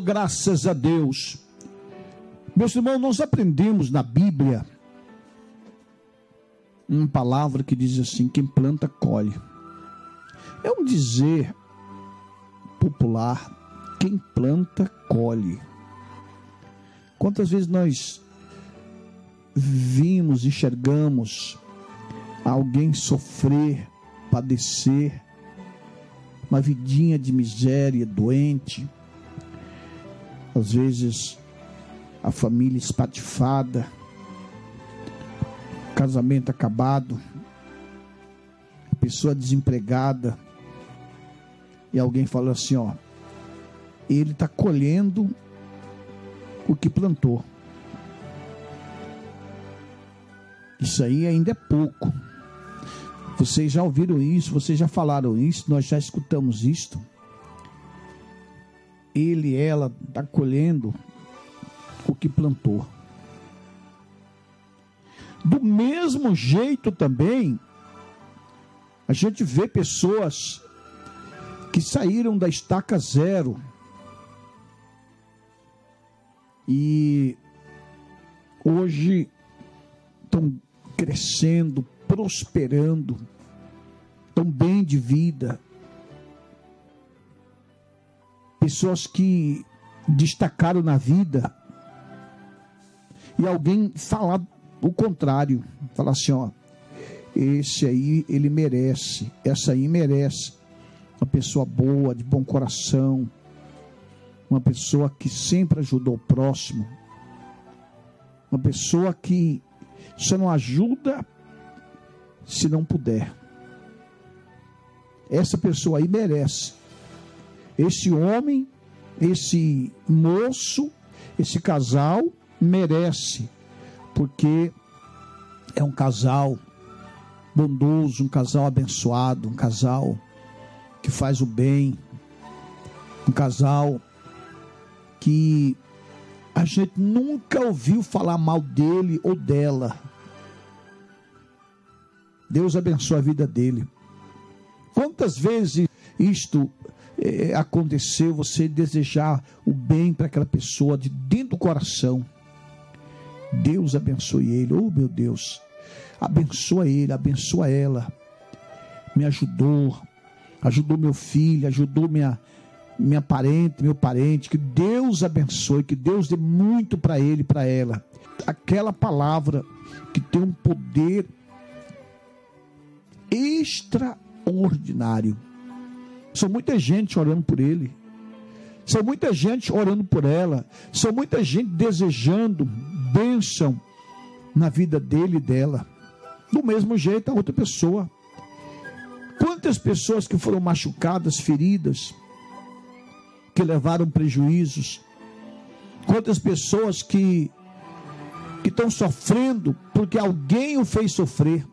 graças a Deus. Meus irmãos, nós aprendemos na Bíblia uma palavra que diz assim: quem planta, colhe. É um dizer popular: quem planta, colhe. Quantas vezes nós vimos, enxergamos alguém sofrer, padecer, uma vidinha de miséria, doente, às vezes a família espatifada, casamento acabado, a pessoa desempregada, e alguém fala assim: ó, ele está colhendo o que plantou. Isso aí ainda é pouco. Vocês já ouviram isso, vocês já falaram isso, nós já escutamos isto. Ela está colhendo o que plantou. Do mesmo jeito também, a gente vê pessoas que saíram da estaca zero e hoje estão crescendo, prosperando, estão bem de vida. Pessoas que destacaram na vida e alguém fala o contrário, fala assim: ó, esse aí ele merece, essa aí merece. Uma pessoa boa, de bom coração, uma pessoa que sempre ajudou o próximo, uma pessoa que só não ajuda se não puder. Essa pessoa aí merece. Esse homem, esse moço, esse casal merece, porque é um casal bondoso, um casal abençoado, um casal que faz o bem, um casal que a gente nunca ouviu falar mal dele ou dela. Deus abençoe a vida dele. Quantas vezes isto aconteceu, você desejar o bem para aquela pessoa de dentro do coração? Deus abençoe ele. Oh, meu Deus, abençoa ele, abençoa ela. Me ajudou meu filho, ajudou minha parente, meu parente. Que Deus abençoe, que Deus dê muito para ele, para ela. Aquela palavra que tem um poder extraordinário. São muita gente orando por ele, são muita gente orando por ela, são muita gente desejando bênção na vida dele e dela. Do mesmo jeito a outra pessoa. Quantas pessoas que foram machucadas, feridas, que levaram prejuízos, quantas pessoas que estão sofrendo porque alguém o fez sofrer,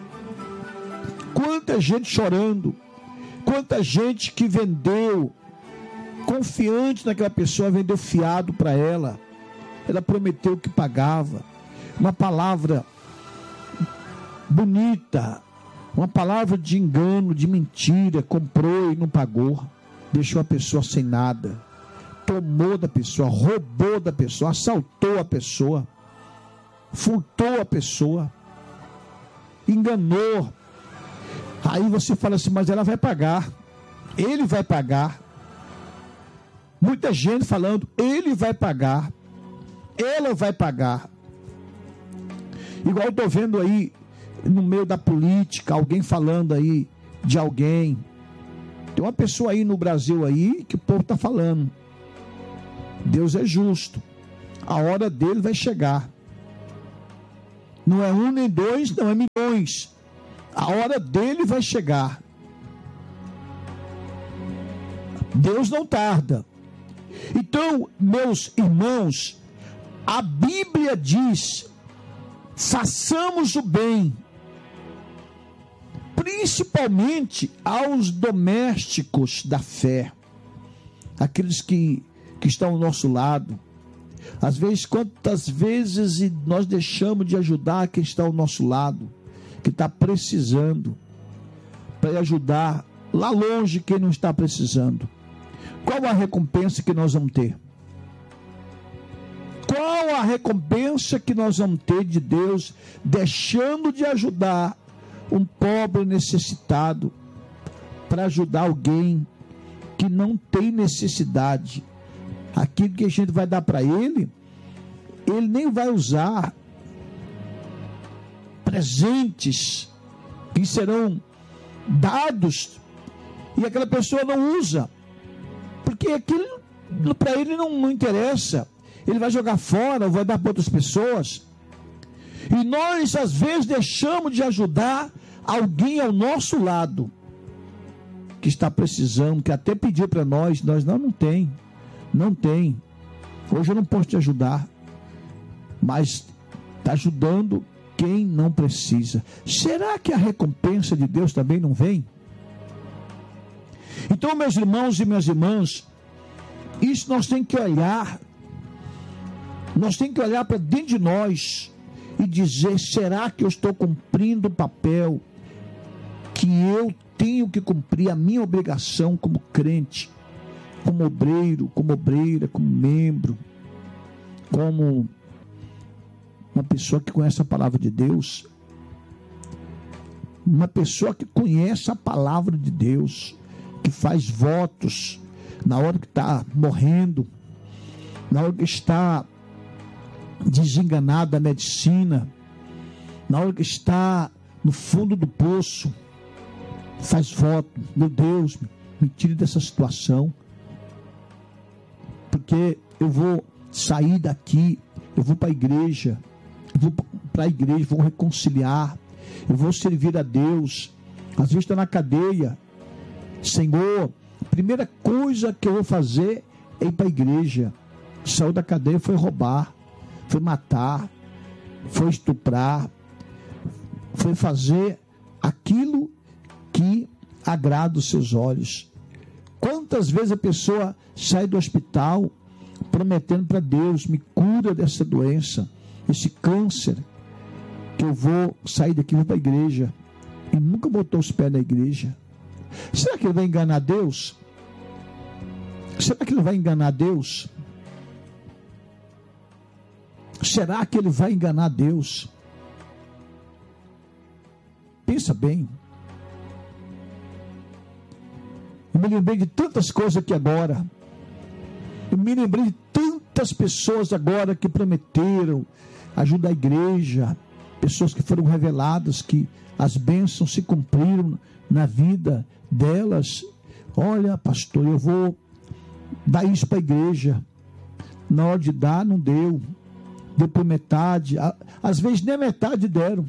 quanta gente chorando, quanta gente que vendeu, confiante naquela pessoa, vendeu fiado para ela, ela prometeu que pagava, uma palavra bonita, uma palavra de engano, de mentira, comprou e não pagou, deixou a pessoa sem nada, tomou da pessoa, roubou da pessoa, assaltou a pessoa, furtou a pessoa, enganou. Aí você fala assim: mas ela vai pagar, ele vai pagar. Muita gente falando: ele vai pagar, ela vai pagar. Igual eu estou vendo aí no meio da política, alguém falando aí de alguém. Tem uma pessoa aí no Brasil aí que o povo está falando: Deus é justo, a hora dele vai chegar. Não é um nem dois, não é milhões. A hora dele vai chegar. Deus não tarda. Então, meus irmãos, a Bíblia diz: façamos o bem, principalmente aos domésticos da fé, aqueles que estão ao nosso lado. Às vezes, quantas vezes nós deixamos de ajudar quem está ao nosso lado, que está precisando, para ajudar lá longe quem não está precisando. Qual a recompensa que nós vamos ter? a recompensa que nós vamos ter de Deus, deixando de ajudar um pobre necessitado, para ajudar alguém que não tem necessidade. Aquilo que a gente vai dar para ele, ele nem vai usar. Presentes que serão dados e aquela pessoa não usa, porque aquilo para ele não interessa. Ele vai jogar fora ou vai dar para outras pessoas. E nós às vezes deixamos de ajudar alguém ao nosso lado que está precisando, que até pediu para nós não tem. Hoje eu não posso te ajudar, mas está ajudando quem não precisa. Será que a recompensa de Deus também não vem? Então, meus irmãos e minhas irmãs, isso nós temos que olhar. Nós temos que olhar para dentro de nós e dizer: será que eu estou cumprindo o papel que eu tenho que cumprir, a minha obrigação como crente, como obreiro, como obreira, como membro, como uma pessoa que conhece a palavra de Deus, uma pessoa que conhece a palavra de Deus, que faz votos na hora que está morrendo, na hora que está desenganado da medicina, na hora que está no fundo do poço, faz voto: meu Deus, me tire dessa situação, porque eu vou sair daqui, eu vou para a igreja, vou reconciliar, eu vou servir a Deus. Às vezes está na cadeia: Senhor, a primeira coisa que eu vou fazer é ir para a igreja. Saiu da cadeia, foi roubar, foi matar, foi estuprar, foi fazer aquilo que agrada os seus olhos. Quantas vezes a pessoa sai do hospital prometendo para Deus: me cura dessa doença, esse câncer, que eu vou sair daqui e vou para a igreja, e nunca botou os pés na igreja. Será que ele vai enganar Deus? Será que ele vai enganar Deus? Será que ele vai enganar Deus? Pensa bem. Eu me lembrei de tantas coisas aqui agora. Eu me lembrei de tantas pessoas agora que prometeram ajudar a igreja. Pessoas que foram reveladas, que as bênçãos se cumpriram na vida delas. Olha, pastor, eu vou dar isso para a igreja. Na hora de dar, não deu. Deu por metade. Às vezes nem a metade deram.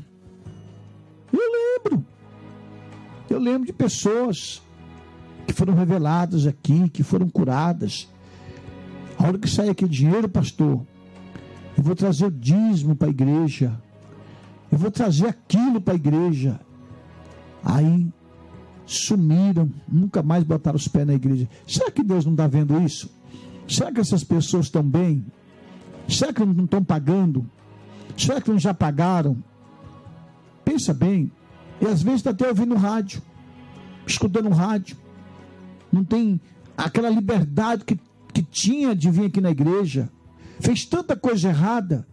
Eu lembro de pessoas que foram reveladas aqui, que foram curadas. A hora que sair aquele dinheiro, pastor, eu vou trazer o dízimo para a igreja, eu vou trazer aquilo para a igreja. Aí sumiram, nunca mais botaram os pés na igreja. Será que Deus não está vendo isso? Será que essas pessoas estão bem? Será que não estão pagando? Será que não já pagaram? Pensa bem. E às vezes está até ouvindo rádio, escutando rádio. Não tem aquela liberdade que tinha de vir aqui na igreja. Fez tanta coisa errada.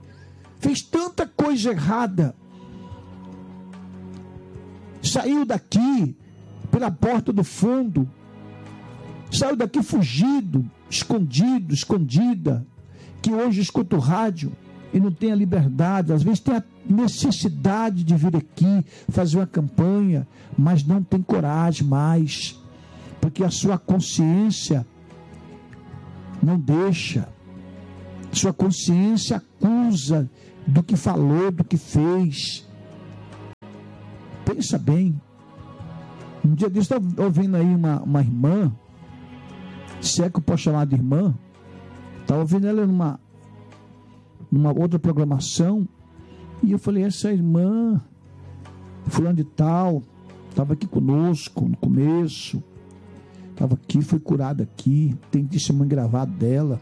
Saiu daqui pela porta do fundo. Saiu daqui fugido, escondida. Que hoje escuta o rádio e não tem a liberdade. Às vezes tem a necessidade de vir aqui fazer uma campanha, mas não tem coragem mais, porque a sua consciência não deixa. Sua consciência acusa do que falou, do que fez. Pensa bem. Um dia desse, estava ouvindo aí uma irmã, se é que eu posso chamar de irmã, estava ouvindo ela numa outra programação, e eu falei: essa irmã fulano de tal estava aqui conosco no começo, estava aqui, foi curada aqui, tem testemunho gravado dela.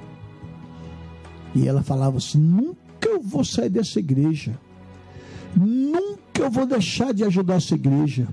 E ela falava assim: nunca eu vou sair dessa igreja, nunca eu vou deixar de ajudar essa igreja,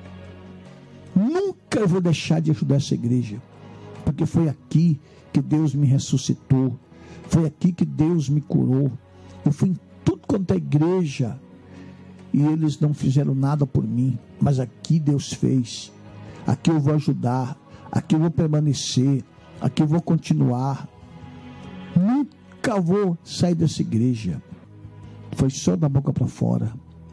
nunca eu vou deixar de ajudar essa igreja, porque foi aqui que Deus me ressuscitou, Foi aqui que Deus me curou. Eu fui em tudo quanto é igreja e eles não fizeram nada por mim, mas aqui Deus fez. Aqui eu vou ajudar, aqui eu vou permanecer, aqui eu vou continuar. Nunca vou sair dessa igreja. Foi só da boca para fora.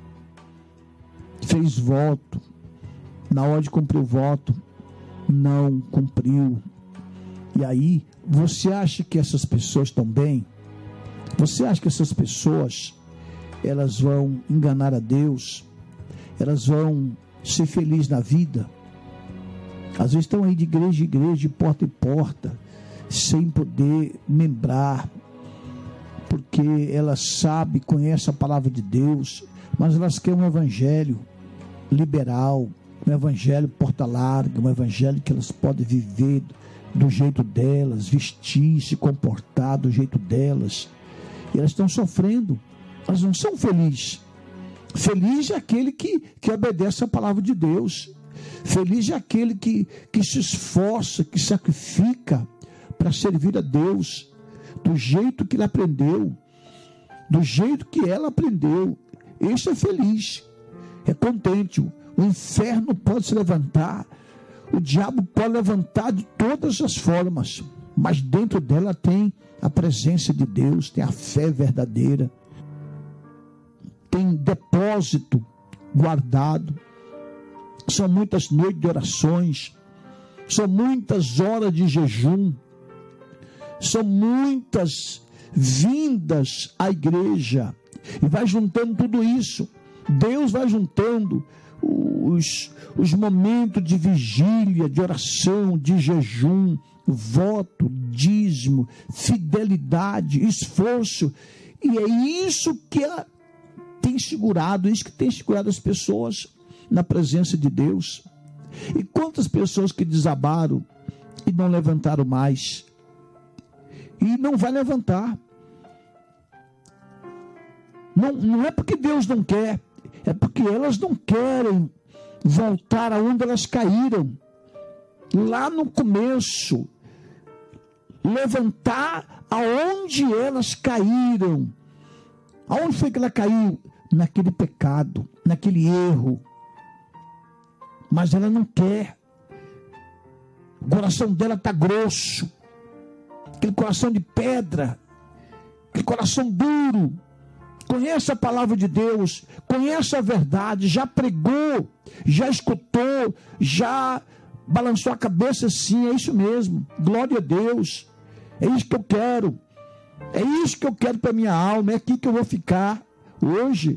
Fez voto, na hora de cumprir o voto, não cumpriu. E aí, você acha que essas pessoas estão bem? Você acha que essas pessoas, elas vão enganar a Deus? Elas vão ser felizes na vida? Às vezes estão aí de igreja em igreja, de porta em porta, sem poder membrar, porque elas sabem, conhecem a palavra de Deus, mas elas querem um evangelho liberal, um evangelho porta larga, um evangelho que elas podem viver do jeito delas, vestir, se comportar do jeito delas. E elas estão sofrendo, elas não são felizes. Feliz é aquele que obedece a palavra de Deus. Feliz é aquele que se esforça, que sacrifica para servir a Deus do jeito que ele aprendeu, do jeito que ela aprendeu. Esse é feliz, é contente. O inferno pode se levantar, o diabo pode levantar de todas as formas, mas dentro dela tem a presença de Deus, tem a fé verdadeira, tem depósito guardado. São muitas noites de orações, são muitas horas de jejum, são muitas vindas à igreja, e vai juntando tudo isso. Deus vai juntando os momentos de vigília, de oração, de jejum, voto, dízimo, fidelidade, esforço, e é isso que tem segurado, isso que tem segurado as pessoas na presença de Deus. E quantas pessoas que desabaram e não levantaram mais, e não vai levantar. Não é porque Deus não quer, é porque elas não querem voltar aonde elas caíram, lá no começo, levantar aonde elas caíram. Aonde foi que ela caiu? Naquele pecado, naquele erro. Mas ela não quer. O coração dela está grosso, aquele coração de pedra, aquele coração duro. Conhece a palavra de Deus, conhece a verdade, já pregou, já escutou, já balançou a cabeça. Sim, é isso mesmo, glória a Deus, é isso que eu quero, é isso que eu quero para minha alma, é aqui que eu vou ficar. Hoje,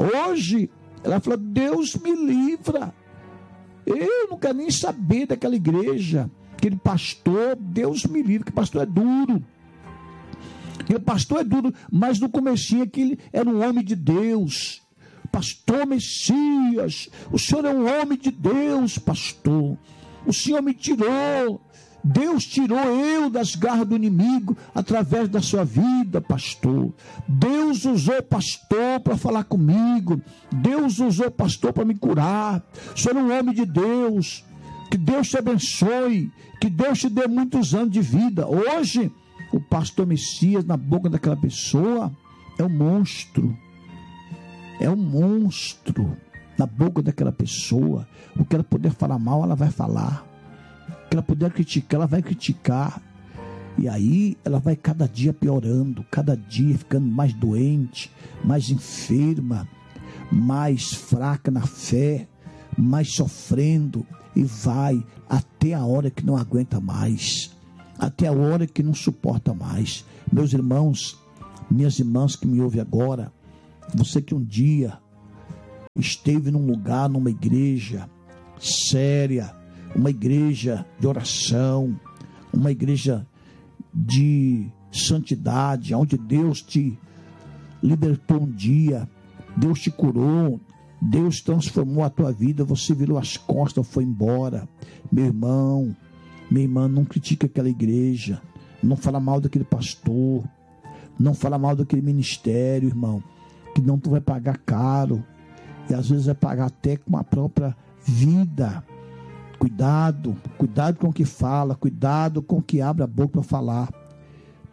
ela falou: Deus me livra, eu não quero nem saber daquela igreja, aquele pastor. Deus me livre, que pastor é duro. O pastor é duro, mas no comecinho que ele era um homem de Deus. Pastor Messias, o senhor é um homem de Deus, pastor. O senhor me tirou, Deus tirou eu das garras do inimigo através da sua vida, pastor. Deus usou o pastor para falar comigo. Deus usou o pastor para me curar. O senhor é um homem de Deus. Que Deus te abençoe, que Deus te dê muitos anos de vida. Hoje, o pastor Messias, na boca daquela pessoa, é um monstro. É um monstro na boca daquela pessoa. O que ela puder falar mal, ela vai falar. O que ela puder criticar, ela vai criticar. E aí ela vai cada dia piorando, cada dia ficando mais doente, mais enferma, mais fraca na fé, mais sofrendo. E vai até a hora que não aguenta mais, até a hora que não suporta mais. Meus irmãos, minhas irmãs que me ouvem agora, você que um dia esteve num lugar, numa igreja séria, uma igreja de oração, uma igreja de santidade, onde Deus te libertou um dia, Deus te curou, Deus transformou a tua vida, você virou as costas, foi embora. Meu irmão, minha irmã, não critica aquela igreja, não fala mal daquele pastor, não fala mal daquele ministério, irmão, que não tu vai pagar caro, e às vezes vai pagar até com a própria vida. Cuidado com o que fala, cuidado com o que abre a boca para falar,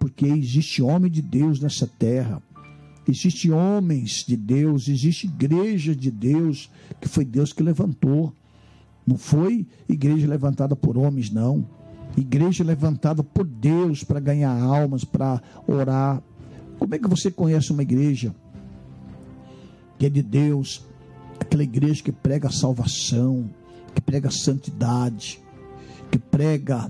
porque existe homem de Deus nessa terra. Existem homens de Deus, existe igreja de Deus, que foi Deus que levantou. Não foi igreja levantada por homens, não. Igreja levantada por Deus para ganhar almas, para orar. Como é que você conhece uma igreja que é de Deus? Aquela igreja que prega a salvação, que prega a santidade, que prega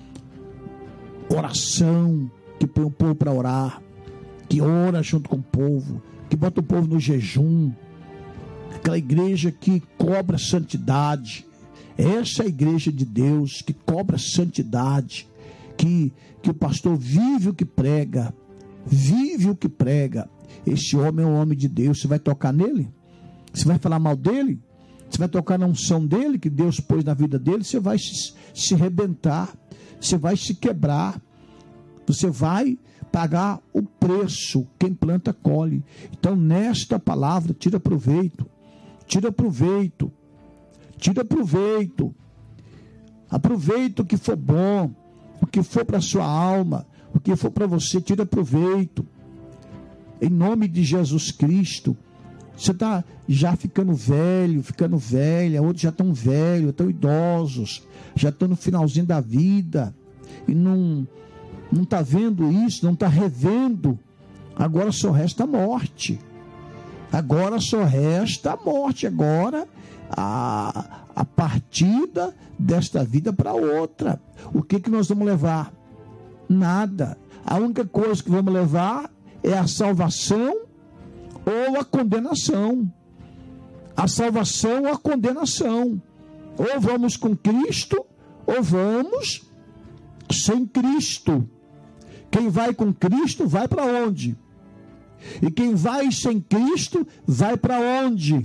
oração, que põe o povo para orar, que ora junto com o povo, que bota o povo no jejum. Aquela igreja que cobra santidade. Essa é a igreja de Deus, que cobra santidade, que o pastor vive o que prega, vive o que prega. Esse homem é um homem de Deus. Você vai tocar nele? Você vai falar mal dele? Você vai tocar na unção dele, que Deus pôs na vida dele? Você vai se arrebentar, você vai se quebrar, você vai pagar o preço. Quem planta, colhe. Então, nesta palavra, tira proveito, tira proveito, tira proveito. Aproveita o que for bom, o que for para a sua alma, o que for para você, tira proveito. Em nome de Jesus Cristo. Você está já ficando velho, ficando velha, outros já estão velhos, estão idosos, já estão no finalzinho da vida, e não está vendo isso, não está revendo. Agora só resta a morte. Agora só resta a morte. Agora a partida desta vida para outra. O que nós vamos levar? Nada. A única coisa que vamos levar é a salvação ou a condenação. A salvação ou a condenação. Ou vamos com Cristo, ou vamos sem Cristo. Quem vai com Cristo vai para onde? E quem vai sem Cristo vai para onde?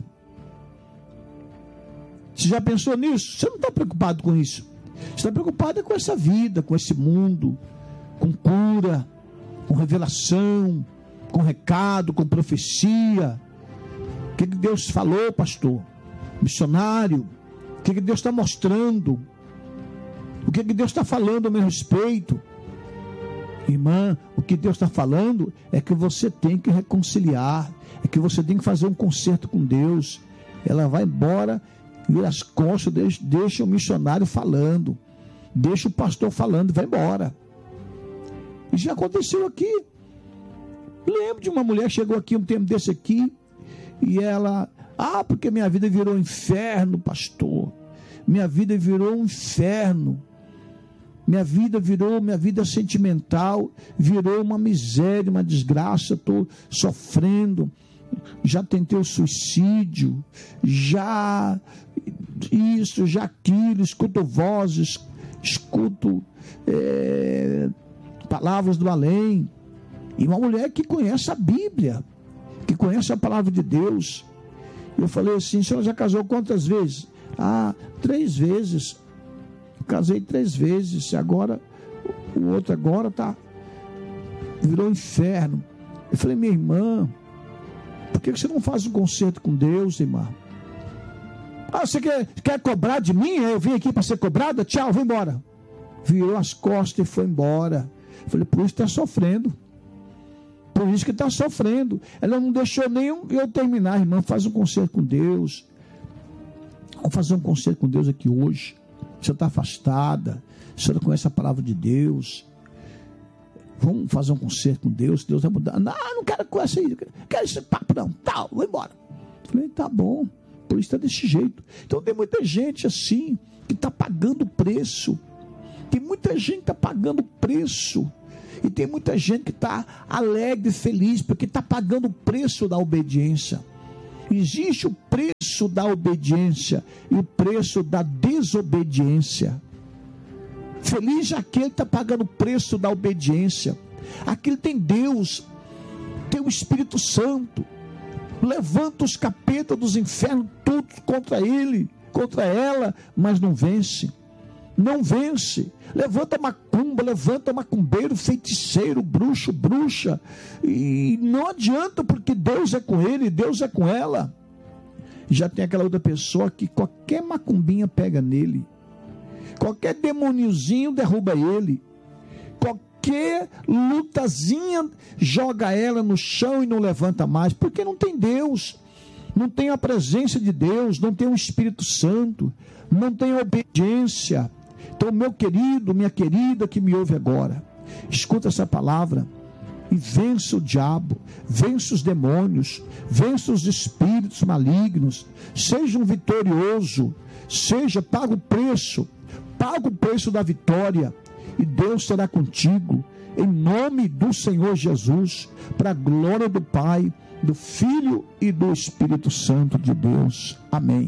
Você já pensou nisso? Você não está preocupado com isso. Você está preocupado com essa vida, com esse mundo, com cura, com revelação, com recado, com profecia. O que Deus falou, pastor? Missionário? O que Deus está mostrando? O que Deus está falando a meu respeito? Irmã, o que Deus está falando é que você tem que reconciliar, é que você tem que fazer um concerto com Deus. Ela vai embora, vira as costas, deixa o missionário falando, deixa o pastor falando, vai embora. E já aconteceu aqui. Lembro de uma mulher que chegou aqui um tempo desse aqui, e ela, porque minha vida virou um inferno, pastor. Minha vida virou um inferno. Minha vida sentimental virou uma miséria, uma desgraça. Estou sofrendo. Já tentei o suicídio, já isso, já aquilo. Escuto vozes, escuto palavras do além. E uma mulher que conhece a Bíblia, que conhece a palavra de Deus. Eu falei assim: a senhora já casou quantas vezes? 3 vezes. Eu casei 3 vezes. Agora, o outro agora virou inferno. Eu falei: minha irmã, por que você não faz um concerto com Deus, irmã? Você quer cobrar de mim? Eu vim aqui para ser cobrada? Tchau, vou embora. Virou as costas e foi embora. Eu falei: por isso está sofrendo. Por isso que está sofrendo. Ela não deixou nem eu terminar. Irmã, faz um concerto com Deus. Vamos fazer um concerto com Deus aqui hoje. Você está afastada. Você não conhece a palavra de Deus. Vamos fazer um concerto com Deus. Deus vai mudar. Não quero com essa aí. Não quero esse papo não. Vou embora. Falei: tá bom. Por isso está desse jeito. Então tem muita gente assim que está pagando preço. Tem muita gente que está pagando preço. E tem muita gente que está alegre, feliz, porque está pagando o preço da obediência. Existe o preço da obediência e o preço da desobediência. Feliz é aquele que está pagando o preço da obediência. Aquele tem Deus, tem o Espírito Santo. Levanta os capetas dos infernos, todos contra ele, contra ela, mas não vence. Não vence. Levanta macumba, levanta macumbeiro, feiticeiro, bruxo, bruxa, e não adianta, porque Deus é com ele, Deus é com ela. Já tem aquela outra pessoa que qualquer macumbinha pega nele, qualquer demôniozinho derruba ele, qualquer lutazinha joga ela no chão e não levanta mais, porque não tem Deus, não tem a presença de Deus, não tem o Espírito Santo, não tem a obediência. Então, meu querido, minha querida que me ouve agora, escuta essa palavra e vença o diabo, vença os demônios, vença os espíritos malignos, seja um vitorioso, paga o preço da vitória, e Deus será contigo, em nome do Senhor Jesus, para a glória do Pai, do Filho e do Espírito Santo de Deus. Amém.